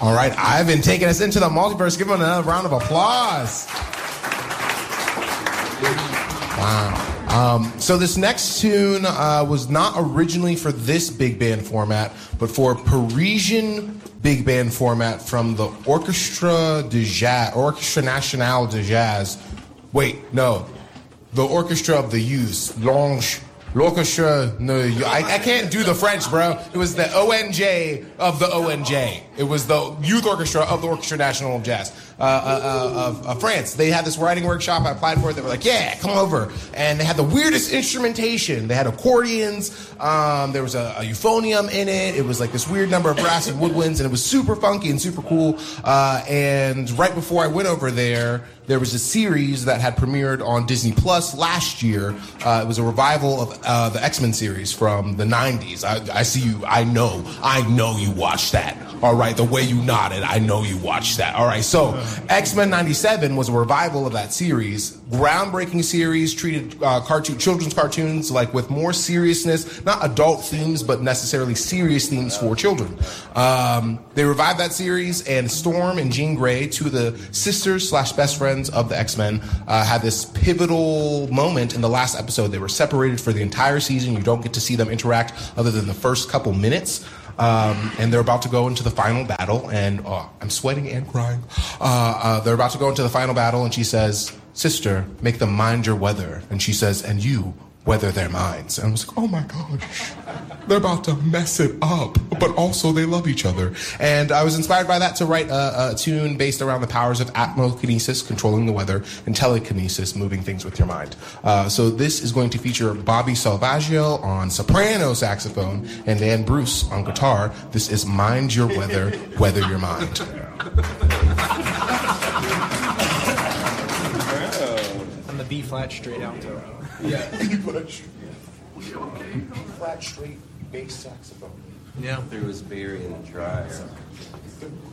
All right, Ivan taking us into the multiverse. Give him another round of applause. Wow. So this next tune was not originally for this big band format, but for Parisian big band format from the Orchestre Nationale de Jazz. Wait, no. The Orchestra of the Youth. L'Orchestre. No, I can't do the French, bro. It was the ONJ of the ONJ. It was the Youth Orchestra of the Orchestra Nationale de Jazz of France. They had this writing workshop. I applied for it. They were like, yeah, come over. And they had the weirdest instrumentation. They had accordions. There was a euphonium in it. It was like this weird number of brass and woodwinds, and it was super funky and super cool. And right before I went over there was a series that had premiered on Disney Plus last year. It was a revival of the X-Men series from the 90s. I see you. I know you watched that. All right, the way you nodded, I know you watched that. All right, so X-Men 97 was a revival of that series. Groundbreaking series, treated children's cartoons like with more seriousness, not adult themes, but necessarily serious themes for children. They revived that series, and Storm and Jean Grey, two of the sisters/best friends of the X-Men, had this pivotal moment in the last episode. They were separated for the entire season. You don't get to see them interact other than the first couple minutes. And they're about to go into the final battle, and I'm sweating and crying. They're about to go into the final battle, and she says, "Sister, make them mind your weather." And she says, "And you, weather their minds." And I was like, oh my gosh, they're about to mess it up, but also they love each other. And I was inspired by that to write a tune based around the powers of atmokinesis, controlling the weather, and telekinesis, moving things with your mind. So this is going to feature Bobby Salvaggio on soprano saxophone and Dan Bruce on guitar. This is Mind Your Weather, Weather Your Mind. On the B-flat straight alto. Yeah, flat, straight bass saxophone. Yeah, there was Barry and the Dryer.